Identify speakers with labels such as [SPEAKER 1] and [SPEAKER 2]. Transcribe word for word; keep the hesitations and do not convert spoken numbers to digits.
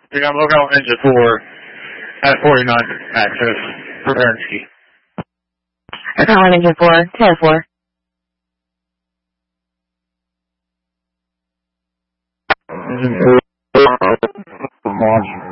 [SPEAKER 1] We got lookout engine four at forty-nine access. Prepare and ski.
[SPEAKER 2] Lookout engine four, ten four.
[SPEAKER 3] Engine four, launch